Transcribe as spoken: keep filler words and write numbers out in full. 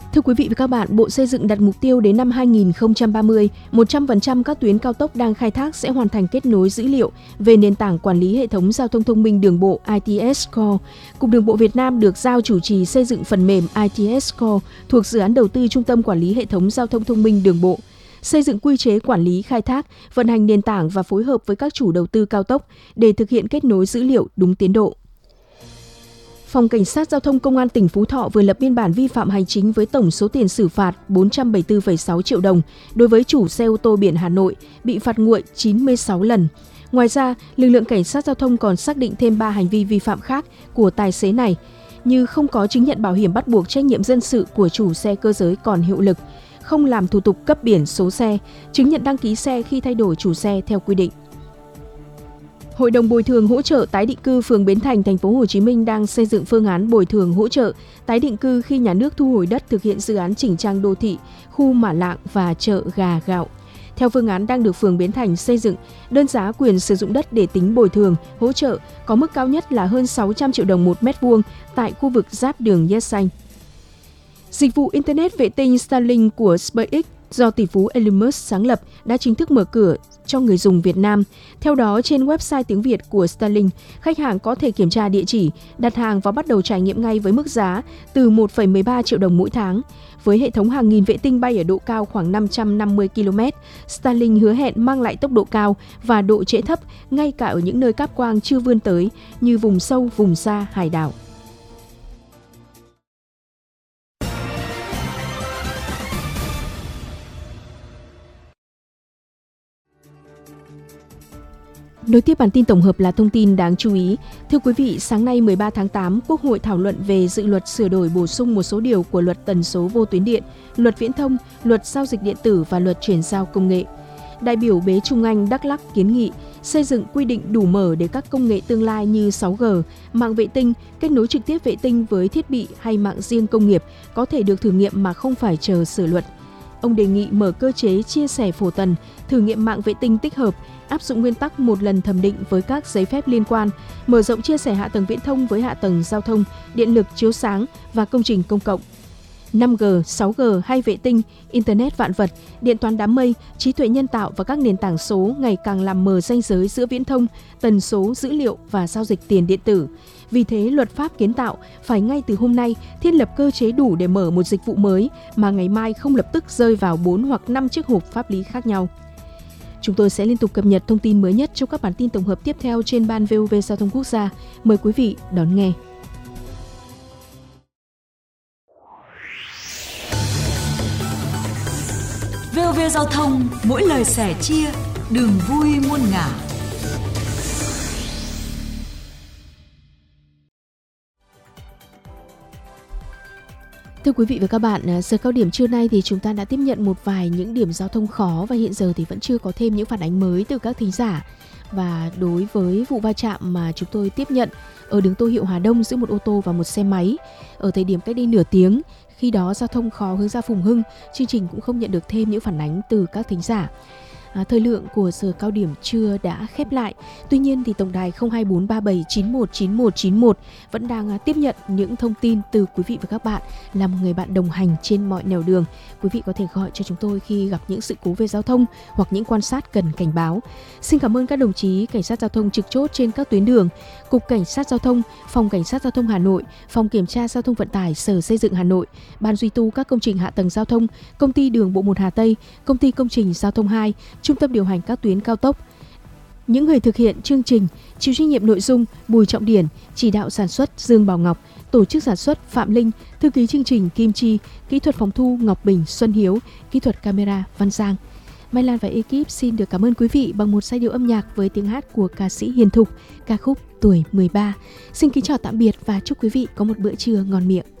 Thưa quý vị và các bạn, Bộ Xây dựng đặt mục tiêu đến năm hai nghìn không trăm ba mươi, một trăm phần trăm các tuyến cao tốc đang khai thác sẽ hoàn thành kết nối dữ liệu về nền tảng quản lý hệ thống giao thông thông minh đường bộ i tê ét Core. Cục Đường bộ Việt Nam được giao chủ trì xây dựng phần mềm i tê ét Core thuộc dự án đầu tư Trung tâm Quản lý Hệ thống Giao thông Thông minh Đường bộ, xây dựng quy chế quản lý khai thác, vận hành nền tảng và phối hợp với các chủ đầu tư cao tốc để thực hiện kết nối dữ liệu đúng tiến độ. Phòng Cảnh sát Giao thông Công an tỉnh Phú Thọ vừa lập biên bản vi phạm hành chính với tổng số tiền xử phạt bốn trăm bảy mươi tư phẩy sáu triệu đồng đối với chủ xe ô tô biển Hà Nội, bị phạt nguội chín mươi sáu lần. Ngoài ra, lực lượng Cảnh sát Giao thông còn xác định thêm ba hành vi vi phạm khác của tài xế này, như không có chứng nhận bảo hiểm bắt buộc trách nhiệm dân sự của chủ xe cơ giới còn hiệu lực, không làm thủ tục cấp biển số xe, chứng nhận đăng ký xe khi thay đổi chủ xe theo quy định. Hội đồng bồi thường hỗ trợ tái định cư phường Bến Thành, thành phố Hồ Chí Minh đang xây dựng phương án bồi thường hỗ trợ tái định cư khi nhà nước thu hồi đất thực hiện dự án chỉnh trang đô thị, khu Mã Lạng và chợ Gà Gạo. Theo phương án đang được phường Bến Thành xây dựng, đơn giá quyền sử dụng đất để tính bồi thường hỗ trợ có mức cao nhất là hơn sáu trăm triệu đồng một mét vuông tại khu vực giáp đường Yes Xanh. Dịch vụ Internet vệ tinh Starlink của SpaceX do tỷ phú Elon Musk sáng lập đã chính thức mở cửa cho người dùng Việt Nam. Theo đó, trên website tiếng Việt của Starlink, khách hàng có thể kiểm tra địa chỉ, đặt hàng và bắt đầu trải nghiệm ngay với mức giá từ một phẩy mười ba triệu đồng mỗi tháng. Với hệ thống hàng nghìn vệ tinh bay ở độ cao khoảng năm trăm năm mươi ki lô mét, Starlink hứa hẹn mang lại tốc độ cao và độ trễ thấp ngay cả ở những nơi cáp quang chưa vươn tới như vùng sâu, vùng xa, hải đảo. Nối tiếp bản tin tổng hợp là thông tin đáng chú ý. Thưa quý vị, sáng nay mười ba tháng tám, Quốc hội thảo luận về dự luật sửa đổi bổ sung một số điều của luật tần số vô tuyến điện, luật viễn thông, luật giao dịch điện tử và luật chuyển giao công nghệ. Đại biểu Bế Trung Anh, Đắk Lắk kiến nghị xây dựng quy định đủ mở để các công nghệ tương lai như sáu G, mạng vệ tinh, kết nối trực tiếp vệ tinh với thiết bị hay mạng riêng công nghiệp có thể được thử nghiệm mà không phải chờ sửa luật. Ông đề nghị mở cơ chế chia sẻ phổ tần, thử nghiệm mạng vệ tinh tích hợp, áp dụng nguyên tắc một lần thẩm định với các giấy phép liên quan, mở rộng chia sẻ hạ tầng viễn thông với hạ tầng giao thông, điện lực, chiếu sáng và công trình công cộng. năm G, sáu G hay vệ tinh, Internet vạn vật, điện toán đám mây, trí tuệ nhân tạo và các nền tảng số ngày càng làm mờ ranh giới giữa viễn thông, tần số, dữ liệu và giao dịch tiền điện tử. Vì thế, luật pháp kiến tạo phải ngay từ hôm nay thiết lập cơ chế đủ để mở một dịch vụ mới mà ngày mai không lập tức rơi vào bốn hoặc năm chiếc hộp pháp lý khác nhau. Chúng tôi sẽ liên tục cập nhật thông tin mới nhất trong các bản tin tổng hợp tiếp theo trên ban vê o vê Giao thông Quốc gia. Mời quý vị đón nghe. vê o vê Giao thông, mỗi lời sẻ chia, đường vui muôn ngả. Thưa quý vị và các bạn, giờ cao điểm trưa nay thì chúng ta đã tiếp nhận một vài những điểm giao thông khó và hiện giờ thì vẫn chưa có thêm những phản ánh mới từ các thính giả. Và đối với vụ va chạm mà chúng tôi tiếp nhận ở đường Tô Hiệu Hà Đông giữa một ô tô và một xe máy ở thời điểm cách đây nửa tiếng, khi đó giao thông khó hướng ra Phùng Hưng, chương trình cũng không nhận được thêm những phản ánh từ các thính giả. À, thời lượng của giờ cao điểm trưa đã khép lại. Tuy nhiên thì tổng đài không hai bốn ba bảy chín một chín một chín một vẫn đang tiếp nhận những thông tin từ quý vị và các bạn là một người bạn đồng hành trên mọi nẻo đường. Quý vị có thể gọi cho chúng tôi khi gặp những sự cố về giao thông hoặc những quan sát cần cảnh báo. Xin cảm ơn các đồng chí cảnh sát giao thông trực chốt trên các tuyến đường, Cục Cảnh sát Giao thông, Phòng Cảnh sát Giao thông Hà Nội, Phòng Kiểm tra Giao thông Vận tải, Sở Xây dựng Hà Nội, Ban duy tu các công trình hạ tầng giao thông, Công ty Đường bộ một Hà Tây, Công ty Công trình Giao thông hai, Trung tâm điều hành các tuyến cao tốc. Những người thực hiện chương trình, chịu trách nhiệm nội dung Bùi Trọng Điển, chỉ đạo sản xuất Dương Bảo Ngọc, tổ chức sản xuất Phạm Linh, thư ký chương trình Kim Chi, kỹ thuật phòng thu Ngọc Bình, Xuân Hiếu, kỹ thuật camera Văn Giang. Mai Lan và ekip xin được cảm ơn quý vị bằng một giai điệu âm nhạc với tiếng hát của ca sĩ Hiền Thục, ca khúc Tuổi mười ba. Xin kính chào tạm biệt và chúc quý vị có một bữa trưa ngon miệng.